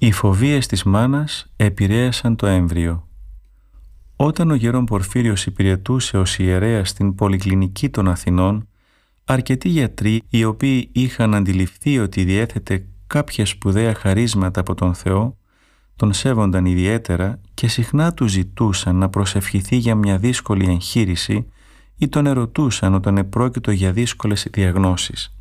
Οι φοβίες της μάνας επηρέασαν το έμβριο. Όταν ο γέρον Πορφύριος υπηρετούσε ως ιερέας στην Πολυκλινική των Αθηνών, αρκετοί γιατροί, οι οποίοι είχαν αντιληφθεί ότι διέθετε κάποια σπουδαία χαρίσματα από τον Θεό, τον σέβονταν ιδιαίτερα και συχνά του ζητούσαν να προσευχηθεί για μια δύσκολη εγχείρηση ή τον ερωτούσαν όταν επρόκειτο για δύσκολες διαγνώσεις.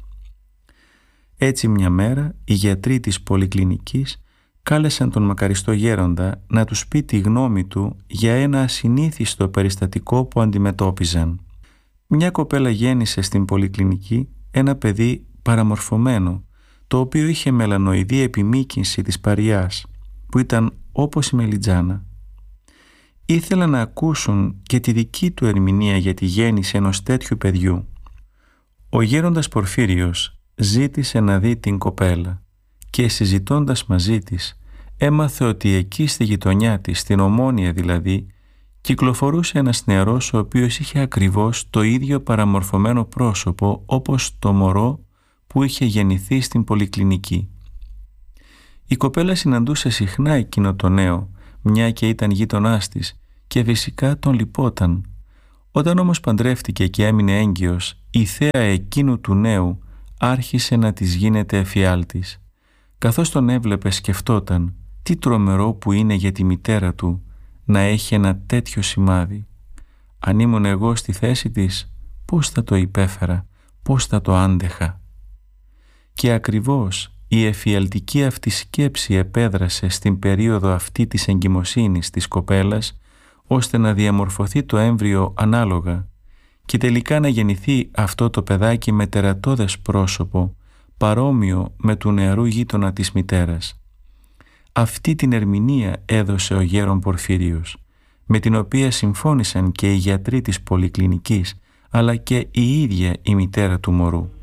Έτσι μια μέρα οι γιατροί της Πολυκλινικής κάλεσαν τον μακαριστό γέροντα να τους πει τη γνώμη του για ένα ασυνήθιστο περιστατικό που αντιμετώπιζαν. Μια κοπέλα γέννησε στην Πολυκλινική ένα παιδί παραμορφωμένο, το οποίο είχε μελανοειδή επιμήκυνση της παριάς, που ήταν όπως η μελιτζάνα. Ήθελαν να ακούσουν και τη δική του ερμηνεία για τη γέννηση ενός τέτοιου παιδιού. Ο γέροντας Πορφύριος ζήτησε να δει την κοπέλα και συζητώντας μαζί της έμαθε ότι εκεί στη γειτονιά της, στην Ομόνια δηλαδή, κυκλοφορούσε ένας νεαρός ο οποίος είχε ακριβώς το ίδιο παραμορφωμένο πρόσωπο όπως το μωρό που είχε γεννηθεί στην Πολυκλινική. Η κοπέλα συναντούσε συχνά εκείνο το νέο, μια και ήταν γείτονάς της και φυσικά τον λυπόταν. Όταν όμως παντρεύτηκε και έμεινε έγκυος, η θέα εκείνου του νέου άρχισε να της γίνεται εφιάλτης. Καθώς τον έβλεπε σκεφτόταν τι τρομερό που είναι για τη μητέρα του να έχει ένα τέτοιο σημάδι. Αν ήμουν εγώ στη θέση της, πώς θα το υπέφερα, πώς θα το άντεχα. Και ακριβώς η εφιαλτική αυτή σκέψη επέδρασε στην περίοδο αυτή της εγκυμοσύνης της κοπέλας, ώστε να διαμορφωθεί το έμβριο ανάλογα και τελικά να γεννηθεί αυτό το παιδάκι με τερατώδες πρόσωπο, παρόμοιο με του νεαρού γείτονα της μητέρας. Αυτή την ερμηνεία έδωσε ο γέρον Πορφύριος, με την οποία συμφώνησαν και οι γιατροί της Πολυκλινικής, αλλά και η ίδια η μητέρα του μωρού.